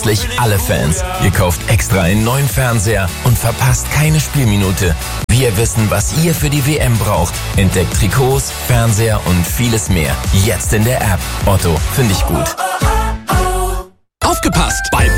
alle Fans. Ihr kauft extra einen neuen Fernseher und verpasst keine Spielminute. Wir wissen, was ihr für die WM braucht. Entdeckt Trikots, Fernseher und vieles mehr. Jetzt in der App. Otto, finde ich gut. Aufgepasst! Bei